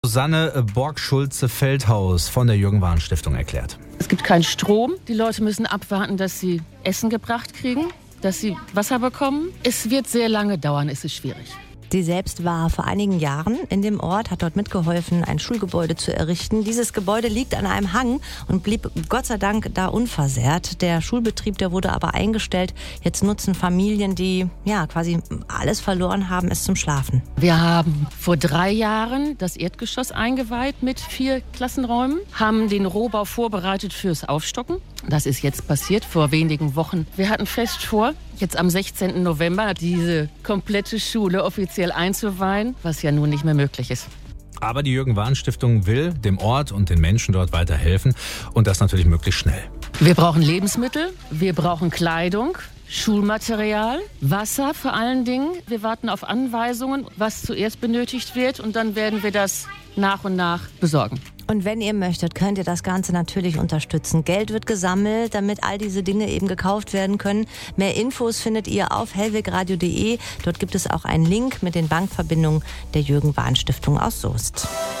Susanne Borg-Schulze-Feldhaus von der Jürgen-Wahn-Stiftung erklärt. Es gibt keinen Strom. Die Leute müssen abwarten, dass sie Essen gebracht kriegen, dass sie Wasser bekommen. Es wird sehr lange dauern, es ist schwierig. Sie selbst war vor einigen Jahren in dem Ort, hat dort mitgeholfen, ein Schulgebäude zu errichten. Dieses Gebäude liegt an einem Hang und blieb Gott sei Dank da unversehrt. Der Schulbetrieb, der wurde aber eingestellt. Jetzt nutzen Familien, die quasi alles verloren haben, es zum Schlafen. Wir haben vor 3 Jahren das Erdgeschoss eingeweiht mit 4 Klassenräumen, haben den Rohbau vorbereitet fürs Aufstocken. Das ist jetzt passiert vor wenigen Wochen. Wir hatten fest vor, jetzt am 16. November diese komplette Schule offiziell einzuweihen, was ja nun nicht mehr möglich ist. Aber die Jürgen-Wahn-Stiftung will dem Ort und den Menschen dort weiterhelfen und das natürlich möglichst schnell. Wir brauchen Lebensmittel, wir brauchen Kleidung, Schulmaterial, Wasser vor allen Dingen. Wir warten auf Anweisungen, was zuerst benötigt wird und dann werden wir das nach und nach besorgen. Und wenn ihr möchtet, könnt ihr das Ganze natürlich unterstützen. Geld wird gesammelt, damit all diese Dinge eben gekauft werden können. Mehr Infos findet ihr auf hellwegradio.de. Dort gibt es auch einen Link mit den Bankverbindungen der Jürgen-Wahn-Stiftung aus Soest.